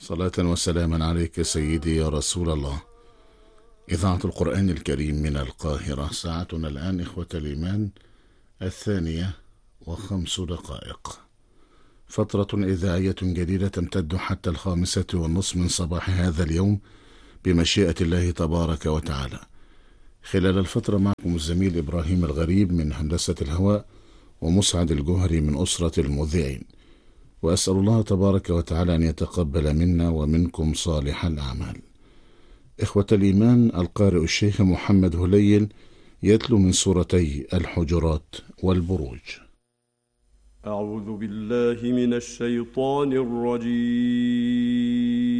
صلاة وسلاما عليك سيدي يا رسول الله. إذاعة القرآن الكريم من القاهرة، ساعتنا الآن إخوة الإيمان 2:05. فترة إذاعية جديدة تمتد حتى 5:30 من صباح هذا اليوم بمشيئة الله تبارك وتعالى. خلال الفترة معكم الزميل إبراهيم الغريب من هندسة الهواء، ومسعد الجهري من أسرة المذيعين، وأسأل الله تبارك وتعالى أن يتقبل منا ومنكم صالح الأعمال. إخوة الإيمان، القارئ الشيخ محمد هليل يتلو من سورتي الحجرات والبروج. أعوذ بالله من الشيطان الرجيم.